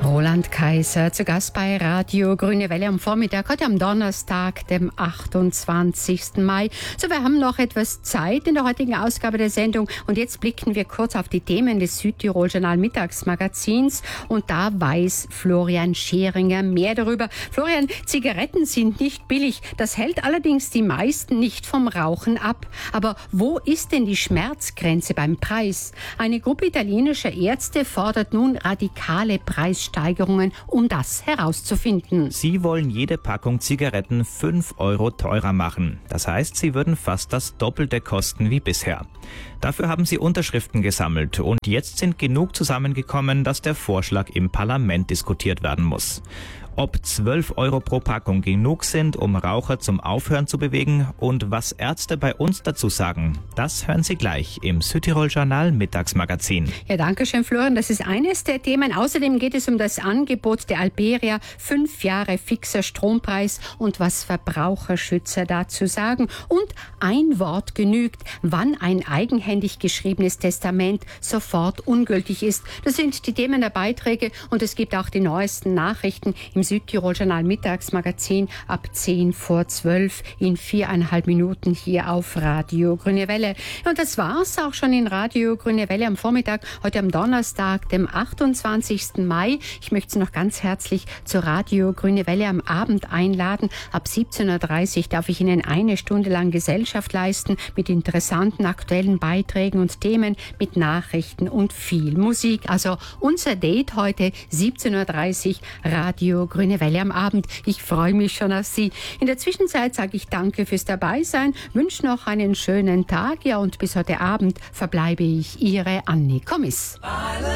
Roland Kaiser zu Gast bei Radio Grüne Welle am Vormittag, heute am Donnerstag, dem 28. Mai. So, wir haben noch etwas Zeit in der heutigen Ausgabe der Sendung und jetzt blicken wir kurz auf die Themen des Südtirol-Journal Mittagsmagazins und da weiß Florian Scheringer mehr darüber. Florian, Zigaretten sind nicht billig, das hält allerdings die meisten nicht vom Rauchen ab. Aber wo ist denn die Schmerzgrenze beim Preis? Eine Gruppe italienischer Ärzte fordert nun radikale Preissteigerungen, um das herauszufinden. Sie wollen jede Packung Zigaretten 5 Euro teurer machen. Das heißt, sie würden fast das Doppelte kosten wie bisher. Dafür haben sie Unterschriften gesammelt und jetzt sind genug zusammengekommen, dass der Vorschlag im Parlament diskutiert werden muss. Ob 12 Euro pro Packung genug sind, um Raucher zum Aufhören zu bewegen und was Ärzte bei uns dazu sagen, das hören Sie gleich im Südtirol-Journal Mittagsmagazin. Ja, danke schön, Florian. Das ist eines der Themen. Außerdem geht es um das Angebot der Alberia, 5 Jahre fixer Strompreis und was Verbraucherschützer dazu sagen. Und ein Wort genügt, wann ein eigenhändig geschriebenes Testament sofort ungültig ist. Das sind die Themen der Beiträge und es gibt auch die neuesten Nachrichten im Südtirol-Journal Mittagsmagazin ab 10 vor 12 in 4,5 Minuten hier auf Radio Grüne Welle. Und das war's auch schon in Radio Grüne Welle am Vormittag, heute am Donnerstag, dem 28. Mai. Ich möchte Sie noch ganz herzlich zur Radio Grüne Welle am Abend einladen. Ab 17.30 Uhr darf ich Ihnen eine Stunde lang Gesellschaft leisten mit interessanten aktuellen Beiträgen und Themen, mit Nachrichten und viel Musik. Also unser Date heute 17.30 Uhr, Radio Grüne Welle am Abend. Ich freue mich schon auf Sie. In der Zwischenzeit sage ich danke fürs Dabeisein, wünsche noch einen schönen Tag, ja, und bis heute Abend verbleibe ich Ihre Anni Kommis.